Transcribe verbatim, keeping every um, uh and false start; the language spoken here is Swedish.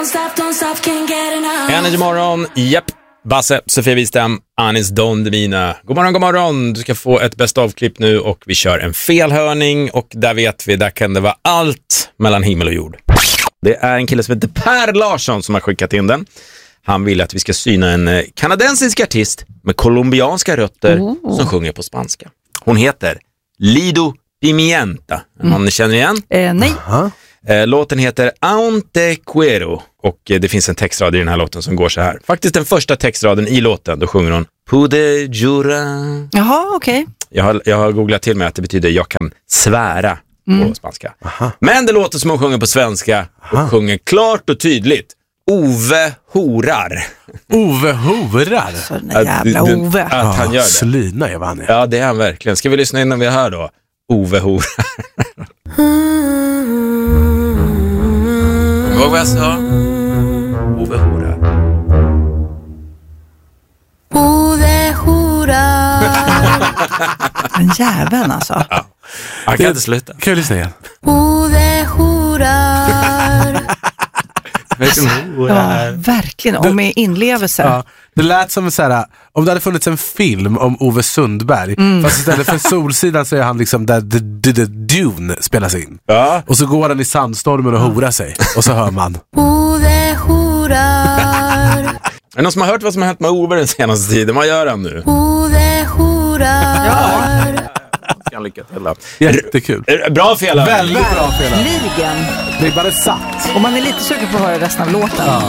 Energy morgon, japp. Basse, Sofia Wistam, Anis Don Demina. God morgon, god morgon. Du ska få ett best of-klipp nu och vi kör en felhörning och där vet vi, där kan det vara allt mellan himmel och jord. Det är en kille som heter Per Larsson som har skickat in den. Han vill att vi ska syna en kanadensisk artist med colombianska rötter oh. som sjunger på spanska. Hon heter Lido Pimienta. Mm. Man känner igen? Eh, nej. Uh-huh. Låten heter Aún te quiero och det finns en textrad i den här låten som går så här. Faktiskt den första textraden i låten, då sjunger hon Pude jura. Jaha, okej. Okay. Jag har, jag har googlat till mig att det betyder jag kan svära mm. på spanska. Aha. Men det låter som hon sjunger på svenska och Aha. sjunger klart och tydligt Ove horar. Ove horar? Så den jävla Ove. Att, att han gör det. Slina är han. Ja, det är han verkligen. Ska vi lyssna innan vi hör då? Ove horar. Vad jag sa? Ove horar. Ove horar. En jäveln alltså. Ja. Jag kan inte sluta. Kan vi lyssna igen? Ove horar. Alltså, ja, verkligen. Och med inlevelse. Ja, det lät som så här, om det hade funnits en film om Ove Sundberg mm. fast istället för Solsidan så är han liksom där the, the, the Dune spelas in. Ja. Och så går han i sandstormen och horar sig. Och så hör man Ove horar. Är det någon som har hört vad som har hänt med Ove den senaste tiden? Vad gör han nu? Ove horar. Ja. Lycka till. Jättekul. Bra fel. Väldigt bra fel. Verkligen. Det är bara satt. Och man är lite sugen på att höra resten av låten. Ja.